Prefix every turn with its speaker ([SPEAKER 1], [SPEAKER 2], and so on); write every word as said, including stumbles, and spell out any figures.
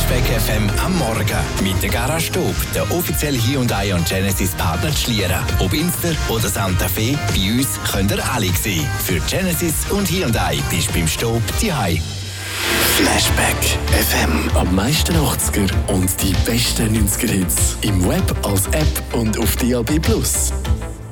[SPEAKER 1] Flashback F M am Morgen mit der Garage Stub, der offizielle Hyundai und Genesis Partner zu Schlieren. Ob Inster oder Santa Fe, bei uns könnt ihr alle sehen. Für Genesis und Hyundai bist du beim Stub daheim. Flashback F M.
[SPEAKER 2] Am meisten achtziger und die besten neunziger Hits. Im Web, als App und auf D A B Plus.